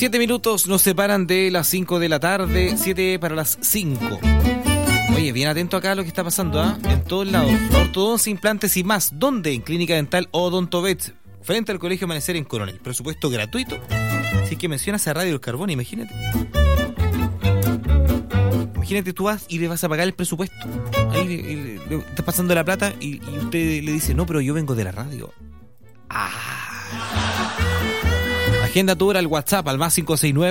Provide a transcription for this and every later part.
7 minutos nos separan de las 5 de la tarde, 7 para las 5. Oye, bien atento acá a lo que está pasando, ¿ah? En todos lados. Ortodoncia, implantes y más. ¿Dónde? En Clínica Dental Odontovet, frente al Colegio Amanecer en Coronel. Presupuesto gratuito. Si es que mencionas a Radio El Carbón, imagínate. Imagínate, tú vas y le vas a pagar el presupuesto. Ahí le estás pasando la plata y usted le dice, no, pero yo vengo de la radio. Agenda tu hora al WhatsApp al más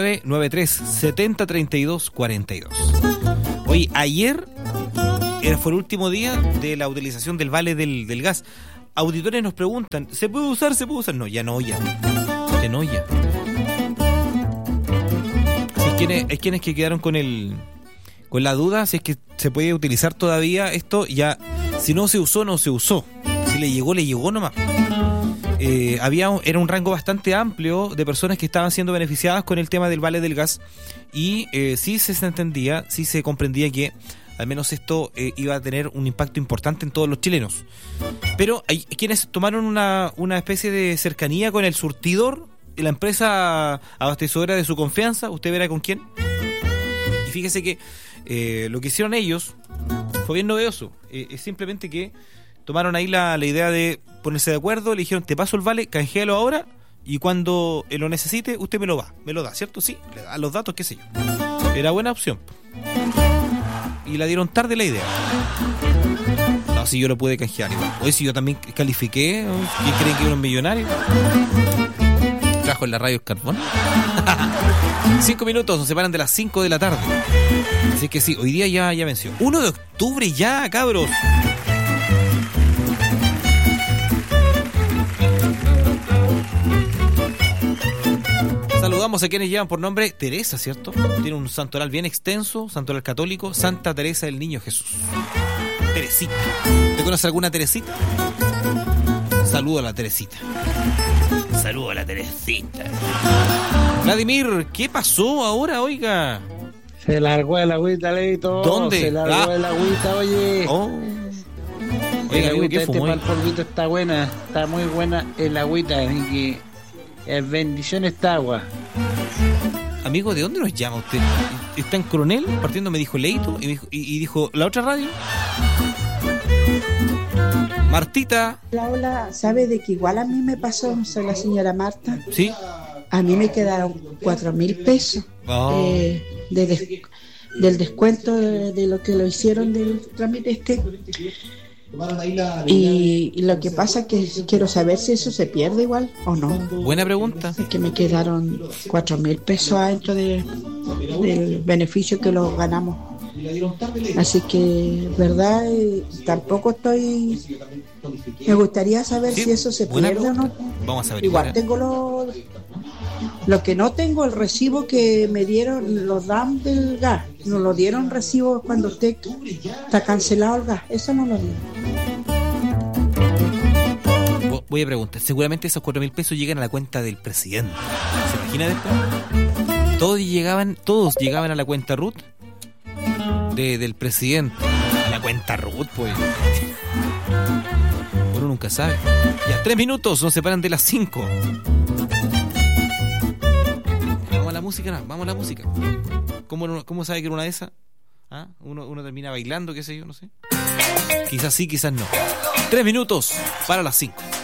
569-9370-3242. Oye, ayer fue el último día de la utilización del vale del gas. Auditores nos preguntan, ¿se puede usar? ¿Se puede usar? No, ya no, ya. Que no, ya. Hay quienes que quedaron con la duda, si es que se puede utilizar todavía esto, ya. Si no se usó, no se usó. Si le llegó nomás. Era un rango bastante amplio de personas que estaban siendo beneficiadas con el tema del vale del gas y sí se entendía, sí se comprendía que al menos esto iba a tener un impacto importante en todos los chilenos. Pero hay quienes tomaron una especie de cercanía con el surtidor, la empresa abastecedora de su confianza, usted verá con quién. Y fíjese que lo que hicieron ellos fue bien novedoso, es simplemente que tomaron ahí la idea de ponerse de acuerdo, le dijeron, te paso el vale, canjealo ahora y cuando lo necesite, usted me lo da, ¿cierto? Sí, le da los datos, qué sé yo. Era buena opción. Y la dieron tarde la idea. No, si yo lo pude canjear igual. Hoy si yo también califiqué, ¿quién creen que era un millonario? Trabajo en la radio El Carbón. 5 minutos, nos separan de las 5 de la tarde. Así que sí, hoy día ya venció. 1 de octubre ya, cabros. Saludamos a quienes llevan por nombre Teresa, ¿cierto? Tiene un santoral bien extenso, santoral católico, Santa Teresa del Niño Jesús. Teresita. ¿Te conoces alguna Teresita? Saludo a la Teresita. Saludo a la Teresita. Vladimir, ¿qué pasó ahora, oiga? Se largó el agüita, Leito. ¿Dónde? Se largó el agüita, oye. Oh. Oiga, el agüita para el polvito está buena, está muy buena el agüita, así que bendición esta agua. Amigo, ¿de dónde nos llama usted? ¿Está en Coronel? Partiendo me dijo Leito y dijo, ¿la otra radio? Martita. Hola, ¿sabe de que igual a mí me pasó? Soy la señora Marta. ¿Sí? A mí me quedaron 4,000 pesos del descuento de lo que lo hicieron del trámite y lo que pasa es que quiero saber si eso se pierde igual o no. Buena pregunta. Es que me quedaron 4,000 pesos adentro del beneficio que lo ganamos. Así que, verdad, tampoco estoy. Me gustaría saber si eso se pierde o no. Vamos a ver. Igual tengo lo que no tengo, el recibo que me dieron los DAM del gas. Nos lo dieron recibo cuando usted está cancelado el gas. Eso no lo dieron. Voy a preguntar. Seguramente esos 4,000 pesos llegan a la cuenta del presidente. ¿Se imagina después? Todos llegaban a la cuenta RUT del presidente. A la cuenta RUT, pues. Uno nunca sabe. Ya, 3 minutos nos separan de las 5. Vamos a la música. ¿Cómo sabe que era una de esas? ¿Ah? Uno termina bailando, qué sé yo, no sé. Quizás sí, quizás no. 3 minutos para las 5.